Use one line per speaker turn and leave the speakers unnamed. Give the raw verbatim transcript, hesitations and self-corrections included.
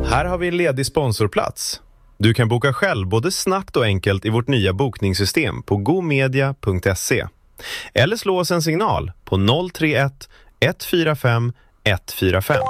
Här har vi en ledig sponsorplats. Du kan boka själv både snabbt och enkelt i vårt nya bokningssystem på gomedia punkt se. Eller slå oss en signal på noll tre ett ett fyra fem ett fyra fem.